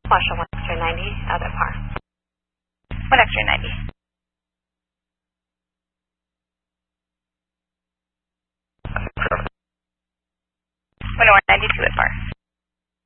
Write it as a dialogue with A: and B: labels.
A: Marshall 1 extra 90 out at par.
B: 1 extra 90. 1 92 at par.